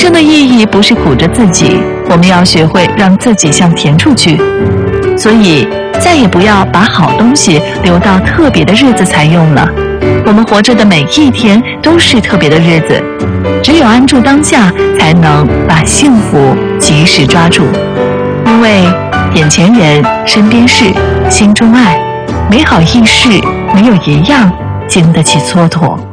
生的意义不是苦着自己，我们要学会让自己向甜处去。所以再也不要把好东西留到特别的日子才用了。我们活着的每一天都是特别的日子，只有安住当下，才能把幸福及时抓住。因为眼前人、身边事、心中爱，美好易逝，没有一样经得起蹉跎。